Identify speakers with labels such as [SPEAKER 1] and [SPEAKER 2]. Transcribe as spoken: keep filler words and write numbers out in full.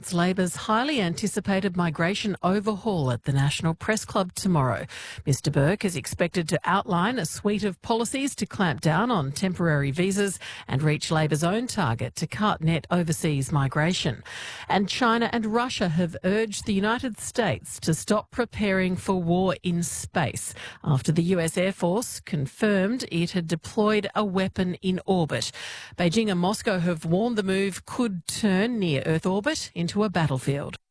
[SPEAKER 1] starts Labor's highly anticipated migration overhaul at the National Press Club tomorrow. Mr Burke is expected to outline a suite of policies to clamp down on temporary visas and reach Labor's own target to cut net overseas migration. And China and Russia have urged the United States to stop preparing for war in space after the U S Air Force confirmed it had deployed a weapon in orbit. Beijing and Moscow have warned the move could turn near Earth orbit into a battlefield.